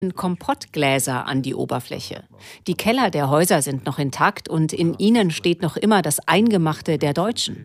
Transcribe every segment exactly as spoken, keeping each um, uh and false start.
Kompottgläser an die Oberfläche. Die Keller der Häuser sind noch intakt und in ihnen steht noch immer das Eingemachte der Deutschen.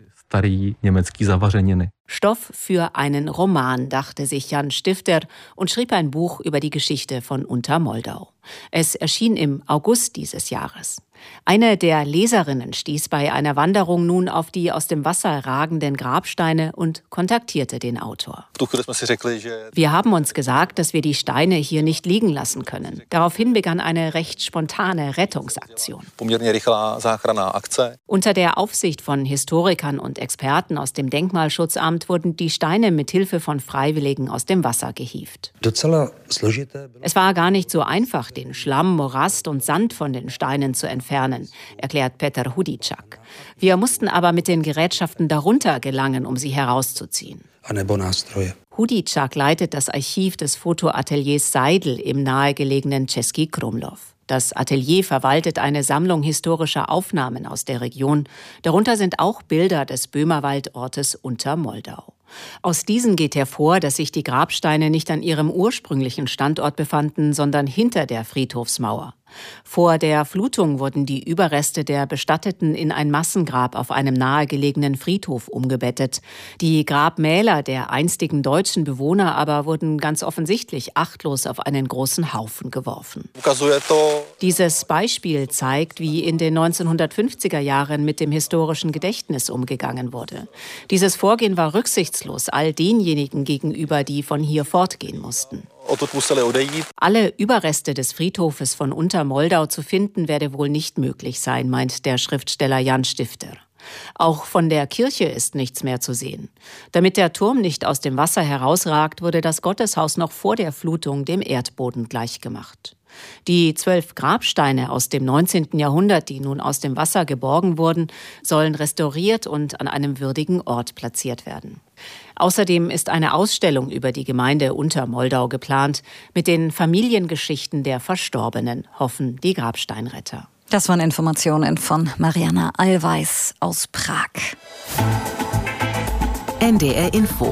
Stoff für einen Roman, dachte sich Jan Stifter und schrieb ein Buch über die Geschichte von Untermoldau. Es erschien im August dieses Jahres. Eine der Leserinnen stieß bei einer Wanderung nun auf die aus dem Wasser ragenden Grabsteine und kontaktierte den Autor. Wir haben uns gesagt, dass wir die Steine hier nicht liegen lassen können. Daraufhin begann eine recht spontane Rettungsaktion. Unter der Aufsicht von Historikern und Experten aus dem Denkmalschutzamt wurden die Steine mit Hilfe von Freiwilligen aus dem Wasser gehievt. Es war gar nicht so einfach, den Schlamm, Morast und Sand von den Steinen zu entfernen, erklärt Peter Hudicak. Wir mussten aber mit den Gerätschaften darunter gelangen, um sie herauszuziehen. Hudicak leitet das Archiv des Fotoateliers Seidel im nahegelegenen Český Krumlov. Das Atelier verwaltet eine Sammlung historischer Aufnahmen aus der Region. Darunter sind auch Bilder des Böhmerwaldortes Untermoldau. Aus diesen geht hervor, dass sich die Grabsteine nicht an ihrem ursprünglichen Standort befanden, sondern hinter der Friedhofsmauer. Vor der Flutung wurden die Überreste der Bestatteten in ein Massengrab auf einem nahegelegenen Friedhof umgebettet. Die Grabmäler der einstigen deutschen Bewohner aber wurden ganz offensichtlich achtlos auf einen großen Haufen geworfen. Dieses Beispiel zeigt, wie in den neunzehnhundertfünfziger Jahren mit dem historischen Gedächtnis umgegangen wurde. Dieses Vorgehen war rücksichtslos all denjenigen gegenüber, die von hier fortgehen mussten. Alle Überreste des Friedhofes von Untermoldau zu finden, werde wohl nicht möglich sein, meint der Schriftsteller Jan Stifter. Auch von der Kirche ist nichts mehr zu sehen. Damit der Turm nicht aus dem Wasser herausragt, wurde das Gotteshaus noch vor der Flutung dem Erdboden gleichgemacht. Die zwölf Grabsteine aus dem neunzehnten Jahrhundert, die nun aus dem Wasser geborgen wurden, sollen restauriert und an einem würdigen Ort platziert werden. Außerdem ist eine Ausstellung über die Gemeinde Untermoldau geplant, mit den Familiengeschichten der Verstorbenen, hoffen die Grabsteinretter. Das waren Informationen von Mariana Allweis aus Prag. N D R Info.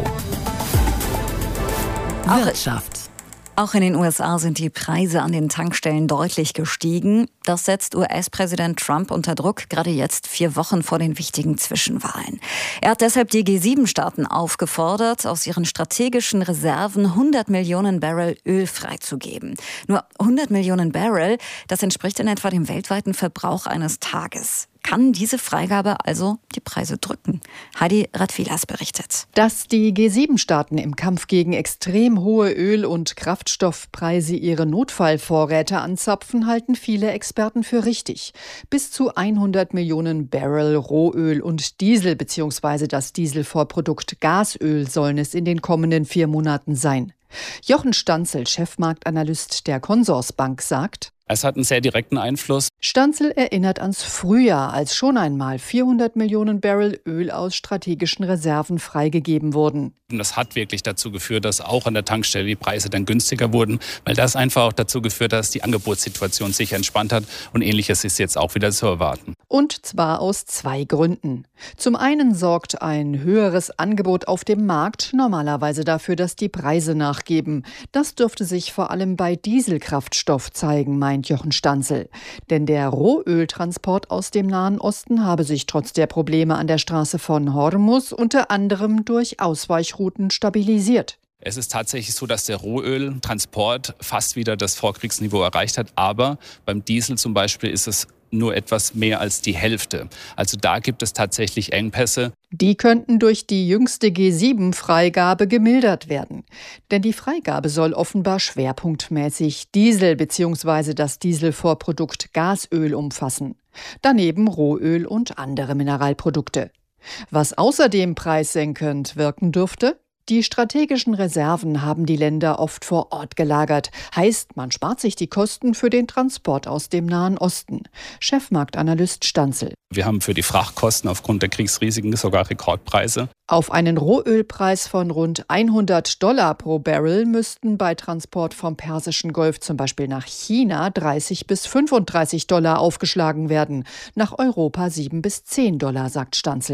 Wirtschaft. Auch in den U S A sind die Preise an den Tankstellen deutlich gestiegen. Das setzt U S-Präsident Trump unter Druck, gerade jetzt vier Wochen vor den wichtigen Zwischenwahlen. Er hat deshalb die G sieben Staaten aufgefordert, aus ihren strategischen Reserven hundert Millionen Barrel Öl freizugeben. Nur hundert Millionen Barrel, das entspricht in etwa dem weltweiten Verbrauch eines Tages. Kann diese Freigabe also die Preise drücken? Heidi Radvilas berichtet. Dass die G sieben Staaten im Kampf gegen extrem hohe Öl- und Kraftstoffpreise ihre Notfallvorräte anzapfen, halten viele Experten für richtig. Bis zu hundert Millionen Barrel Rohöl und Diesel bzw. das Dieselvorprodukt Gasöl sollen es in den kommenden vier Monaten sein. Jochen Stanzel, Chefmarktanalyst der Consorsbank, sagt: Es hat einen sehr direkten Einfluss. Stanzel erinnert ans Frühjahr, als schon einmal vierhundert Millionen Barrel Öl aus strategischen Reserven freigegeben wurden. Und das hat wirklich dazu geführt, dass auch an der Tankstelle die Preise dann günstiger wurden, weil das einfach auch dazu geführt hat, dass die Angebotssituation sich entspannt hat. Und Ähnliches ist jetzt auch wieder zu erwarten. Und zwar aus zwei Gründen. Zum einen sorgt ein höheres Angebot auf dem Markt normalerweise dafür, dass die Preise nachgeben. Das dürfte sich vor allem bei Dieselkraftstoff zeigen, meint Jochen Stanzel. Denn der Rohöltransport aus dem Nahen Osten habe sich trotz der Probleme an der Straße von Hormuz unter anderem durch Ausweichrouten stabilisiert. Es ist tatsächlich so, dass der Rohöltransport fast wieder das Vorkriegsniveau erreicht hat. Aber beim Diesel zum Beispiel ist es nur etwas mehr als die Hälfte. Also da gibt es tatsächlich Engpässe. Die könnten durch die jüngste G sieben Freigabe gemildert werden. Denn die Freigabe soll offenbar schwerpunktmäßig Diesel bzw. das Dieselvorprodukt Gasöl umfassen. Daneben Rohöl und andere Mineralprodukte. Was außerdem preissenkend wirken dürfte? Die strategischen Reserven haben die Länder oft vor Ort gelagert. Heißt, man spart sich die Kosten für den Transport aus dem Nahen Osten. Chefmarktanalyst Stanzel. Wir haben für die Frachtkosten aufgrund der Kriegsrisiken sogar Rekordpreise. Auf einen Rohölpreis von rund hundert Dollar pro Barrel müssten bei Transport vom Persischen Golf zum Beispiel nach China dreißig bis fünfunddreißig Dollar aufgeschlagen werden. Nach Europa sieben bis zehn Dollar, sagt Stanzel.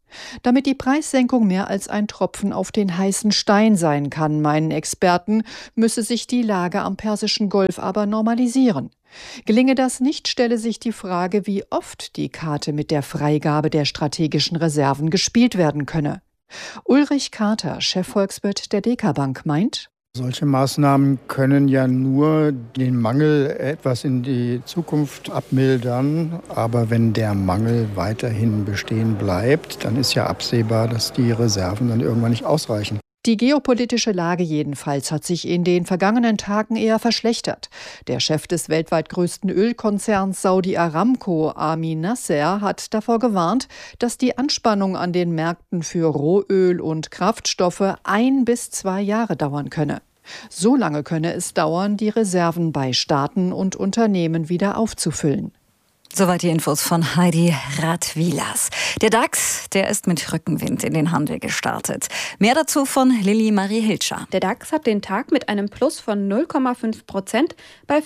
Damit die Preissenkung mehr als ein Tropfen auf den heißen Stein sein kann, meinen Experten, müsse sich die Lage am Persischen Golf aber normalisieren. Gelinge das nicht, stelle sich die Frage, wie oft die Karte mit der Freigabe der strategischen Reserven gespielt werden könne. Ulrich Carter, Chefvolkswirt der Deka-Bank, meint: Solche Maßnahmen können ja nur den Mangel etwas in die Zukunft abmildern. Aber wenn der Mangel weiterhin bestehen bleibt, dann ist ja absehbar, dass die Reserven dann irgendwann nicht ausreichen. Die geopolitische Lage jedenfalls hat sich in den vergangenen Tagen eher verschlechtert. Der Chef des weltweit größten Ölkonzerns Saudi Aramco, Amin Nasser, hat davor gewarnt, dass die Anspannung an den Märkten für Rohöl und Kraftstoffe ein bis zwei Jahre dauern könne. So lange könne es dauern, die Reserven bei Staaten und Unternehmen wieder aufzufüllen. Soweit die Infos von Heidi Radwilas. Der DAX, der ist mit Rückenwind in den Handel gestartet. Mehr dazu von Lilly Marie Hilscher. Der DAX hat den Tag mit einem Plus von null Komma fünf Prozent bei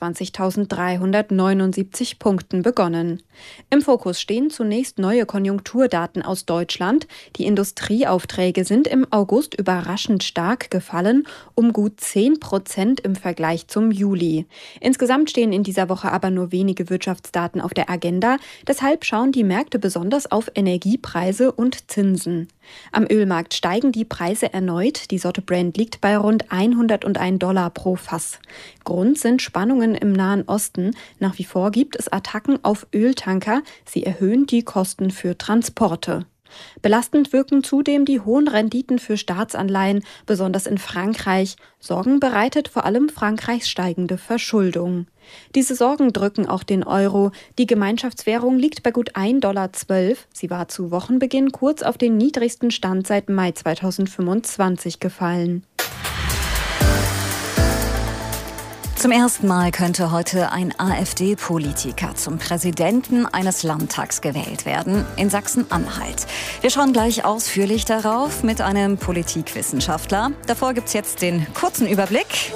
fünfundzwanzigtausenddreihundertneunundsiebzig Punkten begonnen. Im Fokus stehen zunächst neue Konjunkturdaten aus Deutschland. Die Industrieaufträge sind im August überraschend stark gefallen, um gut zehn Prozent im Vergleich zum Juli. Insgesamt stehen in dieser Woche aber nur wenige Wirtschaftsdaten auf der Agenda. Deshalb schauen die Märkte besonders auf Energiepreise und Zinsen. Am Ölmarkt steigen die Preise erneut. Die Sorte Brent liegt bei rund hunderteins Dollar pro Fass. Grund sind Spannungen im Nahen Osten. Nach wie vor gibt es Attacken auf Öltanker. Sie erhöhen die Kosten für Transporte. Belastend wirken zudem die hohen Renditen für Staatsanleihen, besonders in Frankreich. Sorgen bereitet vor allem Frankreichs steigende Verschuldung. Diese Sorgen drücken auch den Euro. Die Gemeinschaftswährung liegt bei gut ein Komma zwölf Dollar. Sie war zu Wochenbeginn kurz auf den niedrigsten Stand seit Mai zweitausendfünfundzwanzig gefallen. Zum ersten Mal könnte heute ein AfD-Politiker zum Präsidenten eines Landtags gewählt werden in Sachsen-Anhalt. Wir schauen gleich ausführlich darauf mit einem Politikwissenschaftler. Davor gibt's jetzt den kurzen Überblick.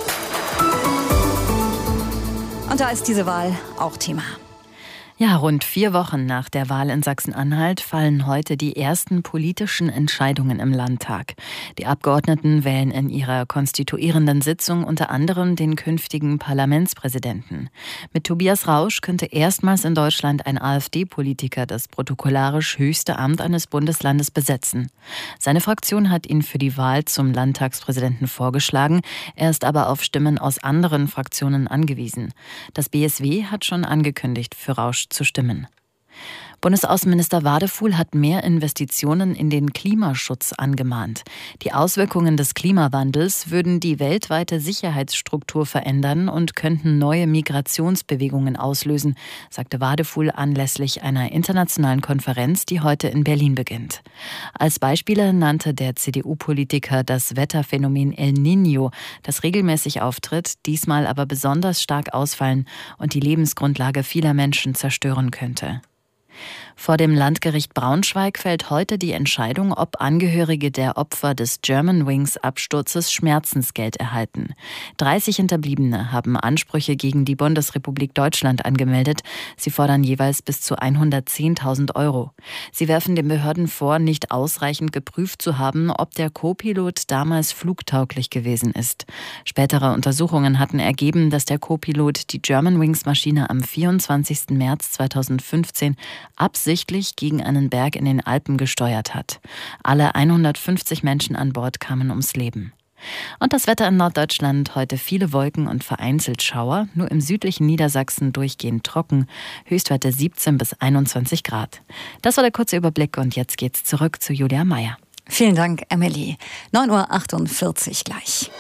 Und da ist diese Wahl auch Thema. Ja, rund vier Wochen nach der Wahl in Sachsen-Anhalt fallen heute die ersten politischen Entscheidungen im Landtag. Die Abgeordneten wählen in ihrer konstituierenden Sitzung unter anderem den künftigen Parlamentspräsidenten. Mit Tobias Rausch könnte erstmals in Deutschland ein AfD-Politiker das protokollarisch höchste Amt eines Bundeslandes besetzen. Seine Fraktion hat ihn für die Wahl zum Landtagspräsidenten vorgeschlagen. Er ist aber auf Stimmen aus anderen Fraktionen angewiesen. Das B S W hat schon angekündigt, für Rausch zu stimmen. Bundesaußenminister Wadefuhl hat mehr Investitionen in den Klimaschutz angemahnt. Die Auswirkungen des Klimawandels würden die weltweite Sicherheitsstruktur verändern und könnten neue Migrationsbewegungen auslösen, sagte Wadefuhl anlässlich einer internationalen Konferenz, die heute in Berlin beginnt. Als Beispiele nannte der C D U-Politiker das Wetterphänomen El Niño, das regelmäßig auftritt, diesmal aber besonders stark ausfallen und die Lebensgrundlage vieler Menschen zerstören könnte. Vor dem Landgericht Braunschweig fällt heute die Entscheidung, ob Angehörige der Opfer des Germanwings-Absturzes Schmerzensgeld erhalten. dreißig Hinterbliebene haben Ansprüche gegen die Bundesrepublik Deutschland angemeldet. Sie fordern jeweils bis zu hundertzehntausend Euro. Sie werfen den Behörden vor, nicht ausreichend geprüft zu haben, ob der Co-Pilot damals flugtauglich gewesen ist. Spätere Untersuchungen hatten ergeben, dass der Co-Pilot die Germanwings-Maschine am vierundzwanzigsten März zweitausendfünfzehn absichtlich gegen einen Berg in den Alpen gesteuert hat. Alle hundertfünfzig Menschen an Bord kamen ums Leben. Und das Wetter in Norddeutschland: heute viele Wolken und vereinzelt Schauer, nur im südlichen Niedersachsen durchgehend trocken, Höchstwerte siebzehn bis einundzwanzig Grad. Das war der kurze Überblick und jetzt geht's zurück zu Julia Meyer. Vielen Dank, Emily. neun Uhr achtundvierzig gleich.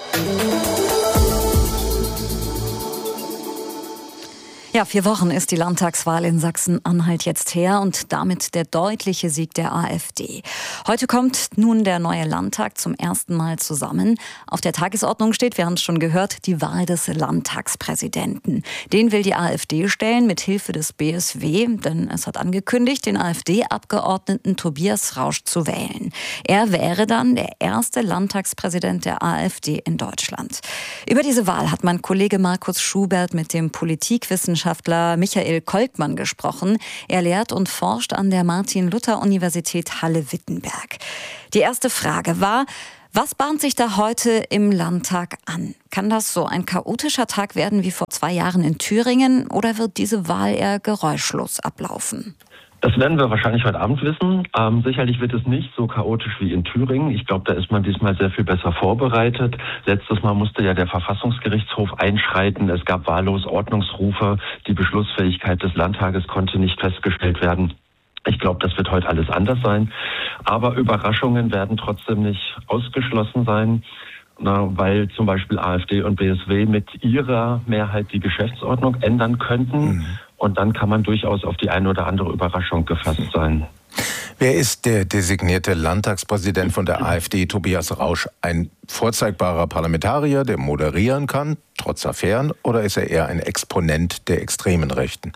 Ja, vier Wochen ist die Landtagswahl in Sachsen-Anhalt jetzt her und damit der deutliche Sieg der AfD. Heute kommt nun der neue Landtag zum ersten Mal zusammen. Auf der Tagesordnung steht, wir haben es schon gehört, die Wahl des Landtagspräsidenten. Den will die AfD stellen mit Hilfe des B S W, denn es hat angekündigt, den AfD-Abgeordneten Tobias Rausch zu wählen. Er wäre dann der erste Landtagspräsident der AfD in Deutschland. Über diese Wahl hat mein Kollege Markus Schubert mit dem Politikwissenschaftler Politikwissenschaftler Michael Koltmann gesprochen. Er lehrt und forscht an der Martin-Luther-Universität Halle-Wittenberg. Die erste Frage war: Was bahnt sich da heute im Landtag an? Kann das so ein chaotischer Tag werden wie vor zwei Jahren in Thüringen oder wird diese Wahl eher geräuschlos ablaufen? Das werden wir wahrscheinlich heute Abend wissen. Ähm, sicherlich wird es nicht so chaotisch wie in Thüringen. Ich glaube, da ist man diesmal sehr viel besser vorbereitet. Letztes Mal musste ja der Verfassungsgerichtshof einschreiten. Es gab wahllos Ordnungsrufe. Die Beschlussfähigkeit des Landtages konnte nicht festgestellt werden. Ich glaube, das wird heute alles anders sein. Aber Überraschungen werden trotzdem nicht ausgeschlossen sein, na, weil zum Beispiel AfD und B S W mit ihrer Mehrheit die Geschäftsordnung ändern könnten. Mhm. Und dann kann man durchaus auf die eine oder andere Überraschung gefasst sein. Wer ist der designierte Landtagspräsident von der AfD, Tobias Rausch? Ein vorzeigbarer Parlamentarier, der moderieren kann, trotz Affären, oder ist er eher ein Exponent der extremen Rechten?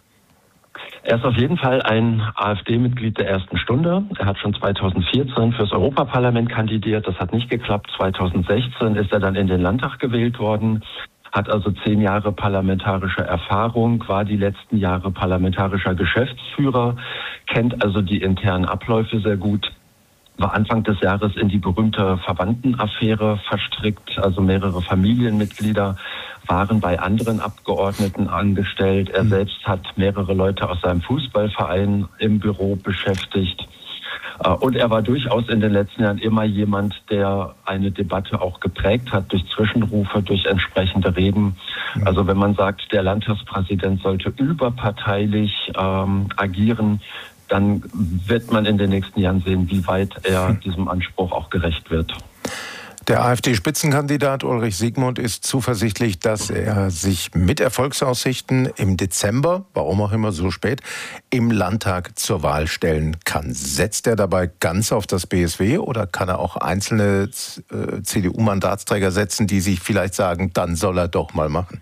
Er ist auf jeden Fall ein AfD-Mitglied der ersten Stunde. Er hat schon zweitausendvierzehn fürs Europaparlament kandidiert. Das hat nicht geklappt. zweitausendsechzehn ist er dann in den Landtag gewählt worden. Hat also zehn Jahre parlamentarische Erfahrung, war die letzten Jahre parlamentarischer Geschäftsführer, kennt also die internen Abläufe sehr gut, war Anfang des Jahres in die berühmte Verwandtenaffäre verstrickt, also mehrere Familienmitglieder waren bei anderen Abgeordneten angestellt. Er selbst hat mehrere Leute aus seinem Fußballverein im Büro beschäftigt. Und er war durchaus in den letzten Jahren immer jemand, der eine Debatte auch geprägt hat durch Zwischenrufe, durch entsprechende Reden. Also wenn man sagt, der Landtagspräsident sollte überparteilich ähm, agieren, dann wird man in den nächsten Jahren sehen, wie weit er diesem Anspruch auch gerecht wird. Der AfD-Spitzenkandidat Ulrich Siegmund ist zuversichtlich, dass er sich mit Erfolgsaussichten im Dezember, warum auch immer so spät, im Landtag zur Wahl stellen kann. Setzt er dabei ganz auf das B S W oder kann er auch einzelne C D U-Mandatsträger setzen, die sich vielleicht sagen, dann soll er doch mal machen?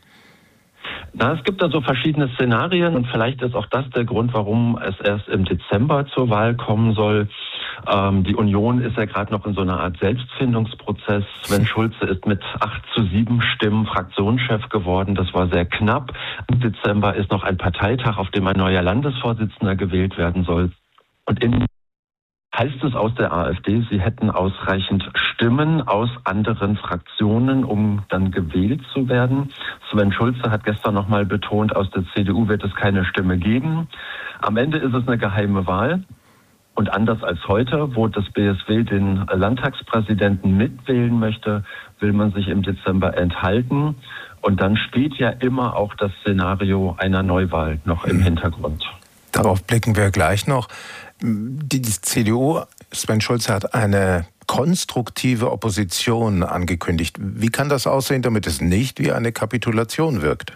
Na, es gibt da so verschiedene Szenarien und vielleicht ist auch das der Grund, warum es erst im Dezember zur Wahl kommen soll. Ähm, die Union ist ja gerade noch in so einer Art Selbstfindungsprozess. Sven Schulze ist mit acht zu sieben Stimmen Fraktionschef geworden. Das war sehr knapp. Im Dezember ist noch ein Parteitag, auf dem ein neuer Landesvorsitzender gewählt werden soll. Und in heißt es aus der AfD, sie hätten ausreichend Stimmen aus anderen Fraktionen, um dann gewählt zu werden. Sven Schulze hat gestern noch mal betont, aus der C D U wird es keine Stimme geben. Am Ende ist es eine geheime Wahl. Und anders als heute, wo das B S W den Landtagspräsidenten mitwählen möchte, will man sich im Dezember enthalten. Und dann steht ja immer auch das Szenario einer Neuwahl noch im Hintergrund. Darauf blicken wir gleich noch. Die C D U, Sven Schulze, hat eine konstruktive Opposition angekündigt. Wie kann das aussehen, damit es nicht wie eine Kapitulation wirkt?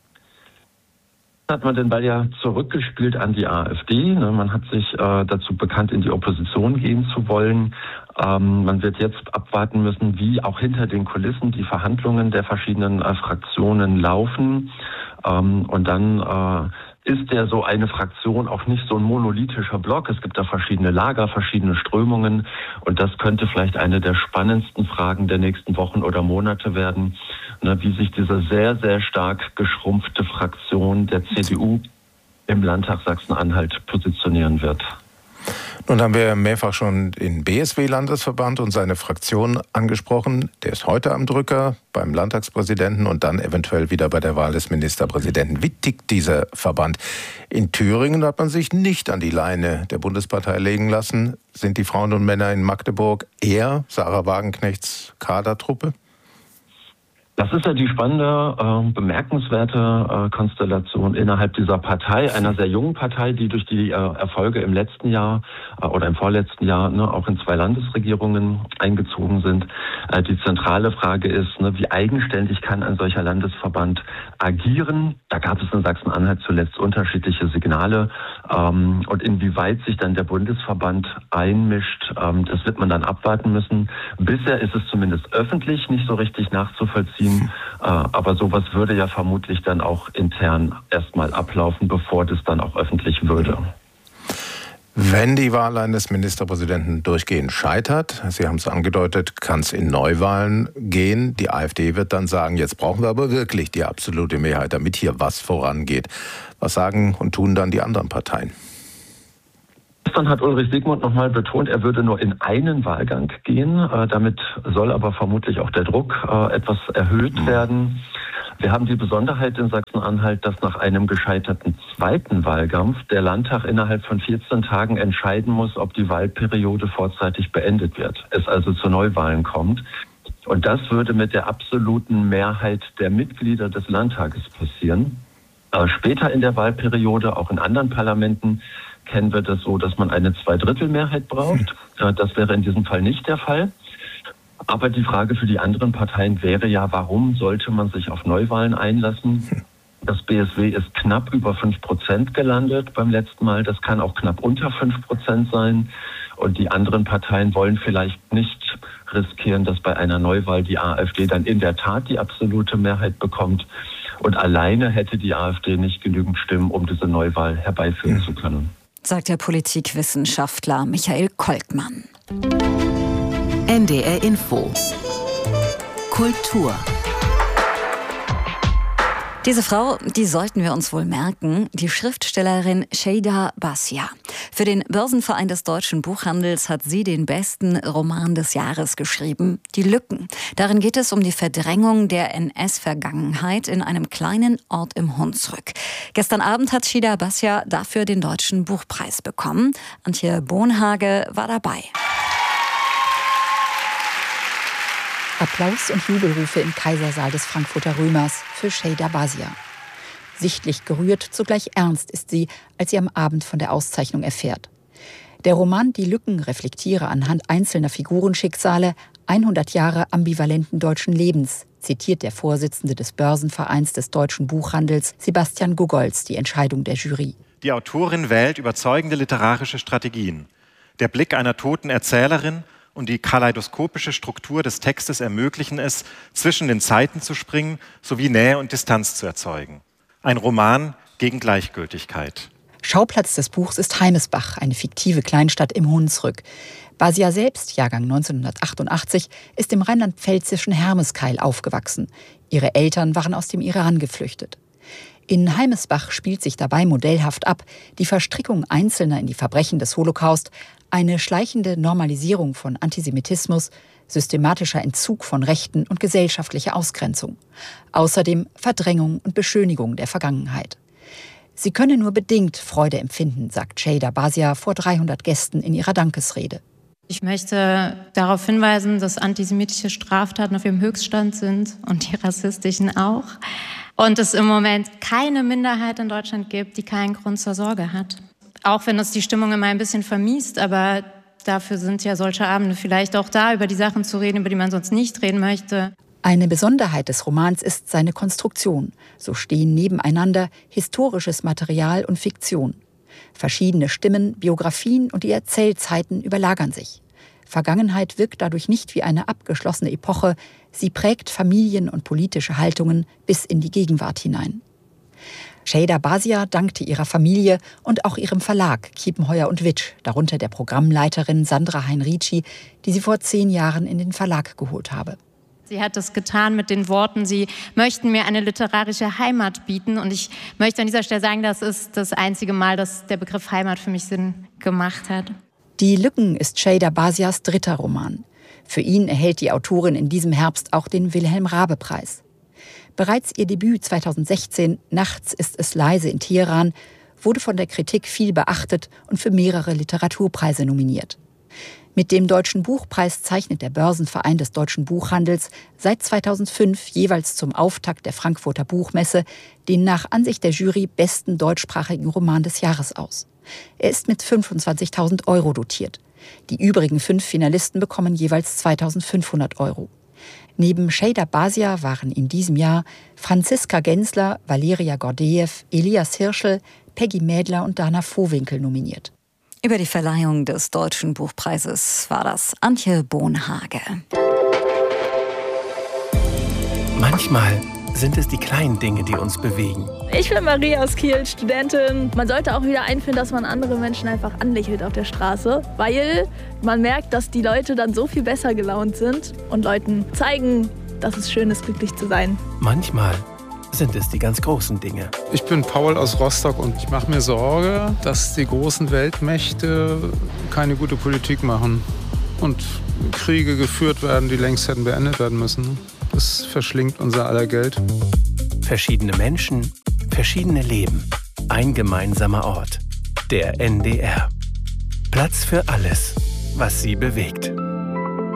Hat man den Ball ja zurückgespielt an die AfD. Man hat sich äh, dazu bekannt, in die Opposition gehen zu wollen. Ähm, man wird jetzt abwarten müssen, wie auch hinter den Kulissen die Verhandlungen der verschiedenen äh, Fraktionen laufen. Ähm, und dann äh, ist ja so eine Fraktion auch nicht so ein monolithischer Block. Es gibt da verschiedene Lager, verschiedene Strömungen. Und das könnte vielleicht eine der spannendsten Fragen der nächsten Wochen oder Monate werden, ne, wie sich diese sehr, sehr stark geschrumpfte Fraktion der C D U im Landtag Sachsen-Anhalt positionieren wird. Nun haben wir mehrfach schon den B S W-Landesverband und seine Fraktion angesprochen. Der ist heute am Drücker beim Landtagspräsidenten und dann eventuell wieder bei der Wahl des Ministerpräsidenten. Wie tickt dieser Verband? In Thüringen hat man sich nicht an die Leine der Bundespartei legen lassen. Sind die Frauen und Männer in Magdeburg eher Sarah Wagenknechts Kadertruppe? Das ist ja die spannende, äh, bemerkenswerte äh, Konstellation innerhalb dieser Partei, einer sehr jungen Partei, die durch die äh, Erfolge im letzten Jahr äh, oder im vorletzten Jahr ne, auch in zwei Landesregierungen eingezogen sind. Äh, die zentrale Frage ist, ne, wie eigenständig kann ein solcher Landesverband agieren? Da gab es in Sachsen-Anhalt zuletzt unterschiedliche Signale. Ähm, und inwieweit sich dann der Bundesverband einmischt, ähm, das wird man dann abwarten müssen. Bisher ist es zumindest öffentlich nicht so richtig nachzuvollziehen. Aber sowas würde ja vermutlich dann auch intern erstmal ablaufen, bevor das dann auch öffentlich würde. Wenn die Wahl eines Ministerpräsidenten durchgehend scheitert, Sie haben es angedeutet, kann es in Neuwahlen gehen. Die AfD wird dann sagen, jetzt brauchen wir aber wirklich die absolute Mehrheit, damit hier was vorangeht. Was sagen und tun dann die anderen Parteien? Gestern hat Ulrich Siegmund nochmal betont, er würde nur in einen Wahlgang gehen. Äh, damit soll aber vermutlich auch der Druck äh, etwas erhöht mhm. werden. Wir haben die Besonderheit in Sachsen-Anhalt, dass nach einem gescheiterten zweiten Wahlkampf der Landtag innerhalb von vierzehn Tagen entscheiden muss, ob die Wahlperiode vorzeitig beendet wird. Es also zu Neuwahlen kommt. Und das würde mit der absoluten Mehrheit der Mitglieder des Landtages passieren. Äh, später in der Wahlperiode, auch in anderen Parlamenten, kennen wir das so, dass man eine Zweidrittelmehrheit braucht. Das wäre in diesem Fall nicht der Fall. Aber die Frage für die anderen Parteien wäre ja, warum sollte man sich auf Neuwahlen einlassen? Das B S W ist knapp über fünf Prozent gelandet beim letzten Mal. Das kann auch knapp unter fünf Prozent sein. Und die anderen Parteien wollen vielleicht nicht riskieren, dass bei einer Neuwahl die AfD dann in der Tat die absolute Mehrheit bekommt. Und alleine hätte die AfD nicht genügend Stimmen, um diese Neuwahl herbeiführen zu können. Sagt der Politikwissenschaftler Michael Kolkmann. N D R Info. Kultur. Diese Frau, die sollten wir uns wohl merken, die Schriftstellerin Şeyda Basya. Für den Börsenverein des deutschen Buchhandels hat sie den besten Roman des Jahres geschrieben, Die Lücken. Darin geht es um die Verdrängung der N S-Vergangenheit in einem kleinen Ort im Hunsrück. Gestern Abend hat Şeyda Basya dafür den Deutschen Buchpreis bekommen. Antje Bohnhage war dabei. Applaus und Jubelrufe im Kaisersaal des Frankfurter Römers für Şeyda Basya. Sichtlich gerührt, zugleich ernst ist sie, als sie am Abend von der Auszeichnung erfährt. Der Roman Die Lücken reflektiere anhand einzelner Figurenschicksale hundert Jahre ambivalenten deutschen Lebens, zitiert der Vorsitzende des Börsenvereins des deutschen Buchhandels, Sebastian Gogolz, die Entscheidung der Jury. Die Autorin wählt überzeugende literarische Strategien. Der Blick einer toten Erzählerin und die kaleidoskopische Struktur des Textes ermöglichen es, zwischen den Zeiten zu springen sowie Nähe und Distanz zu erzeugen. Ein Roman gegen Gleichgültigkeit. Schauplatz des Buchs ist Heimesbach, eine fiktive Kleinstadt im Hunsrück. Basya selbst, Jahrgang neunzehnhundertachtundachtzig, ist im rheinland-pfälzischen Hermeskeil aufgewachsen. Ihre Eltern waren aus dem Iran geflüchtet. In Heimesbach spielt sich dabei modellhaft ab die Verstrickung Einzelner in die Verbrechen des Holocaust, eine schleichende Normalisierung von Antisemitismus, systematischer Entzug von Rechten und gesellschaftlicher Ausgrenzung. Außerdem Verdrängung und Beschönigung der Vergangenheit. Sie könne nur bedingt Freude empfinden, sagt Şeyda Basya vor dreihundert Gästen in ihrer Dankesrede. Ich möchte darauf hinweisen, dass antisemitische Straftaten auf ihrem Höchststand sind und die rassistischen auch. Und es im Moment keine Minderheit in Deutschland gibt, die keinen Grund zur Sorge hat. Auch wenn das die Stimmung immer ein bisschen vermiest, aber dafür sind ja solche Abende vielleicht auch da, über die Sachen zu reden, über die man sonst nicht reden möchte. Eine Besonderheit des Romans ist seine Konstruktion. So stehen nebeneinander historisches Material und Fiktion. Verschiedene Stimmen, Biografien und die Erzählzeiten überlagern sich. Vergangenheit wirkt dadurch nicht wie eine abgeschlossene Epoche, sie prägt Familien und politische Haltungen bis in die Gegenwart hinein. Şeyda Basya dankte ihrer Familie und auch ihrem Verlag Kiepenheuer und Witsch, darunter der Programmleiterin Sandra Heinrici, die sie vor zehn Jahren in den Verlag geholt habe. Sie hat das getan mit den Worten, sie möchten mir eine literarische Heimat bieten. Und ich möchte an dieser Stelle sagen, das ist das einzige Mal, dass der Begriff Heimat für mich Sinn gemacht hat. Die Lücken ist Şeyda Basyas dritter Roman. Für ihn erhält die Autorin in diesem Herbst auch den Wilhelm-Raabe-Preis. Bereits ihr Debüt zweitausendsechzehn, Nachts ist es leise in Teheran, wurde von der Kritik viel beachtet und für mehrere Literaturpreise nominiert. Mit dem Deutschen Buchpreis zeichnet der Börsenverein des deutschen Buchhandels seit zweitausendfünf jeweils zum Auftakt der Frankfurter Buchmesse den nach Ansicht der Jury besten deutschsprachigen Roman des Jahres aus. Er ist mit fünfundzwanzigtausend Euro dotiert. Die übrigen fünf Finalisten bekommen jeweils zweitausendfünfhundert Euro. Neben Şeyda Basya waren in diesem Jahr Franziska Gensler, Valeria Gordejew, Elias Hirschel, Peggy Mädler und Dana Vohwinkel nominiert. Über die Verleihung des Deutschen Buchpreises war das Antje Bohnhage. Manchmal sind es die kleinen Dinge, die uns bewegen. Ich bin Marie aus Kiel, Studentin. Man sollte auch wieder einführen, dass man andere Menschen einfach anlächelt auf der Straße, weil man merkt, dass die Leute dann so viel besser gelaunt sind und Leuten zeigen, dass es schön ist, glücklich zu sein. Manchmal sind es die ganz großen Dinge. Ich bin Paul aus Rostock und ich mache mir Sorge, dass die großen Weltmächte keine gute Politik machen und Kriege geführt werden, die längst hätten beendet werden müssen. Das verschlingt unser aller Geld. Verschiedene Menschen, verschiedene Leben. Ein gemeinsamer Ort. Der N D R. Platz für alles, was Sie bewegt.